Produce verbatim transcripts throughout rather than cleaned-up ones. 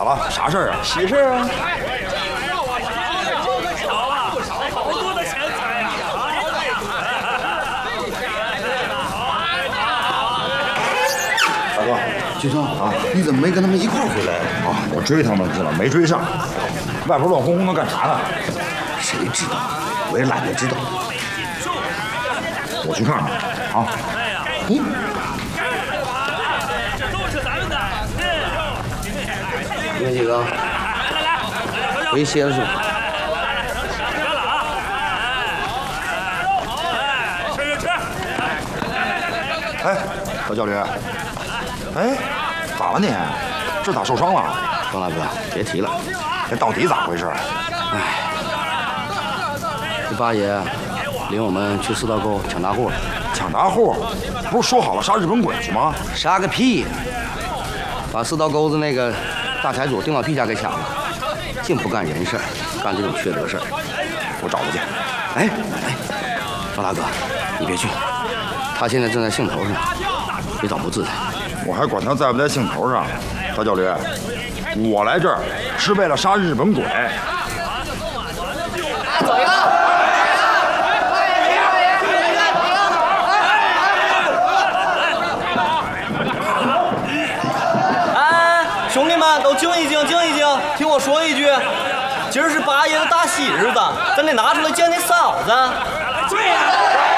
了？啥事儿啊？ 喜事啊！ 好多的钱财呀！ 大哥， 局长啊，你怎么没跟他们一块儿回来啊？我追他们去了，没追上。外边乱哄哄的干啥呢？ 谁知道？我也懒得知道。 我去看看啊。 嗯。 这都是咱们的。 你们几个回歇着去。 哎，高教练，哎，咋了你？这咋受伤了？ 张大哥，别提了， 这到底咋回事？ 哎，这八爷领我们去四道沟抢大户了。 抢大户？不是说好了杀日本鬼去吗？ 杀个屁呀！把四道沟子那个大财主丁老屁家给抢了，净不干人事，干这种缺德事儿。 我找他去。 哎哎，张大哥，你别去。 他现在正在兴头上，别找不自在。 我还管他在不在兴头上。大教驴，我来这儿是为了杀日本鬼。 走一个！ 哎，兄弟们都静一静，静一静，听我说一句，今儿是八爷的大喜日子，咱得拿出来见你嫂子。对呀。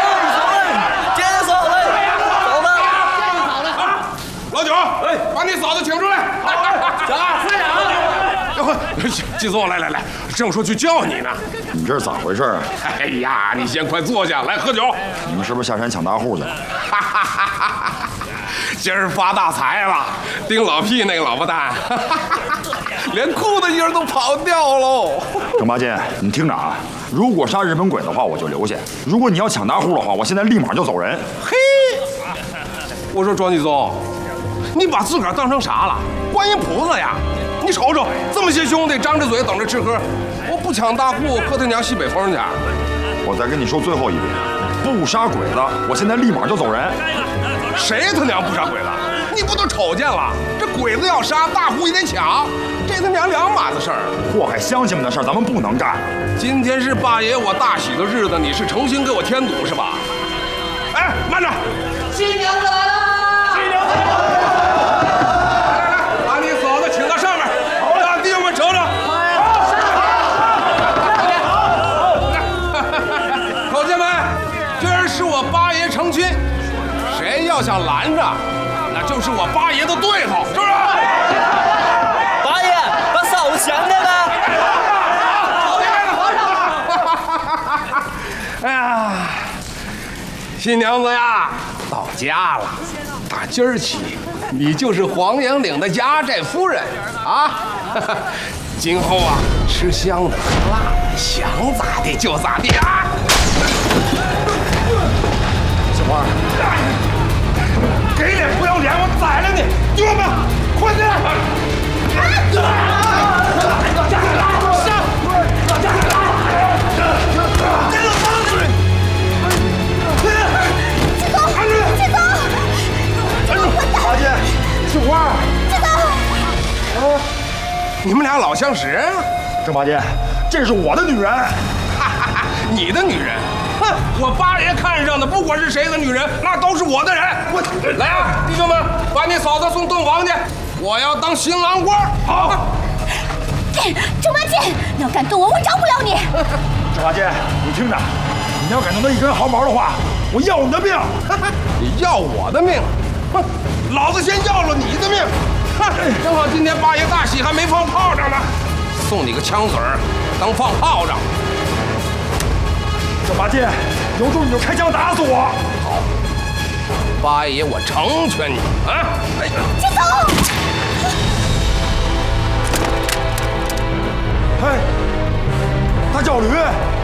老九，哎，把你嫂子请出来。 走，快点啊！ 季总，来来来，正说去叫你呢。 你这是咋回事啊？ 哎呀，你先快坐下来喝酒。 你们是不是下山抢大户去了？ 哈哈哈哈哈！今儿发大财了，丁老屁那个老婆蛋，连裤子印儿都跑掉喽。 郑八戒，你听着啊，如果杀日本鬼的话，我就留下；如果你要抢大户的话，我现在立马就走人。 嘿，我说庄季总。 你把自个儿当成啥了？观音菩萨呀！你瞅瞅，这么些兄弟张着嘴等着吃喝，我不抢大户，喝他娘西北风去！ 我再跟你说最后一遍，不杀鬼子，我现在立马就走人。 谁他娘不杀鬼子？你不都瞅见了？这鬼子要杀，大户也得抢，这他娘两码子事儿。 祸害乡亲们的事儿，咱们不能干。 今天是八爷我大喜的日子，你是诚心给我添堵是吧？哎，慢着！ 新娘子来了！ 新娘子来了！ 请到上面，让弟兄们瞅瞅。口亲们，今儿是我八爷成亲，谁要想拦着，那就是我八爷的对头，是不是？ 八爷，把嫂子抢来了。 哎呀，新娘子呀，到家了。打今儿起。 你就是黄杨岭的家寨夫人啊！今后啊，吃香的喝辣的，想咋地就咋地啊！ 小花， 给脸不要脸，我宰了你！弟兄们，快进来！老家来了！上！老家来了！这个脏水！ 季总，季总！ 八戒，杏花， 季总， 啊，你们俩老相识？ 郑八戒，这是我的女人。 哈哈哈，你的女人？哼，我八爷看上的，不管是谁的女人，那都是我的人。我来啊，弟兄们，把你嫂子送洞房去，我要当新郎官。好。 郑八戒，你要敢动我，我饶不了你。 郑八戒，你听着，你要敢动他一根毫毛的话，我要你的命。 你要我的命？ 哼，老子先要了你的命！哼，正好今天八爷大喜还没放炮仗呢，送你个枪子儿当放炮仗。 郑八戒，有种你就开枪打死我！ 好，八爷我成全你啊！哎， 季总， 嘿，他叫驴。